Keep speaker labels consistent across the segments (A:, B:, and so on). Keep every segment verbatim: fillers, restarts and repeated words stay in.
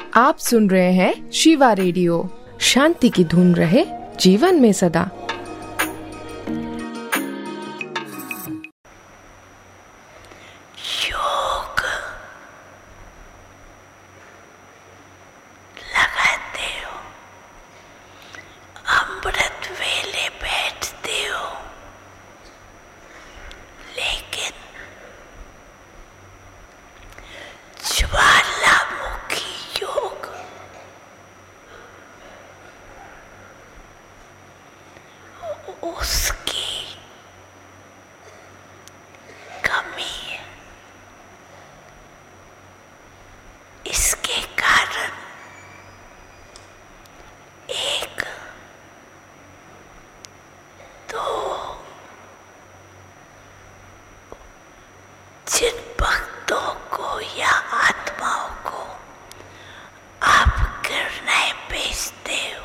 A: आप सुन रहे हैं शिवा रेडियो। शांति की धुन रहे जीवन में सदा।
B: योग लगाते हो, अमृत वेले बैठते हो, लेकिन ज्वालामुखी योग उसकी कमी है। इसके कारण एक तो जिन भक्तों को या आत्माओं को आप किरणें भेजते हो,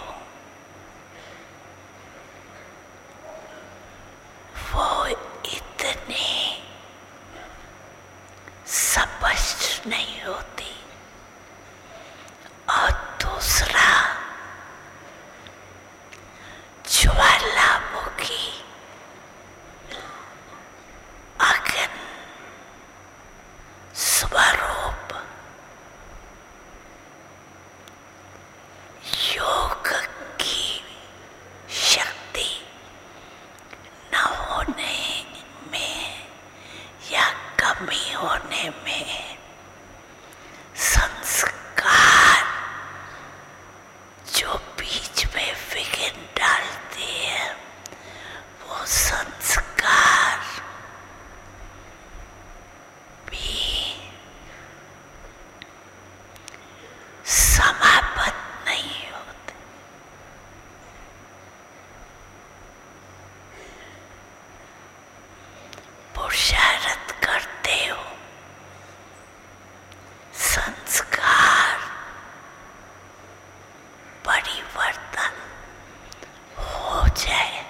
B: वो इतनी स्पष्ट नहीं होती। और दूसरा, ज्वालामुखी अग्नि स्वरूप योग की शक्ति न होने में या कमी होने में संस्कार जो बीच में विघ्न डालते हैं, वो संस्कार भी समाप्त नहीं होते। पुरुषार्थ करते हो, संस्कार परिवर्तन हो जाए,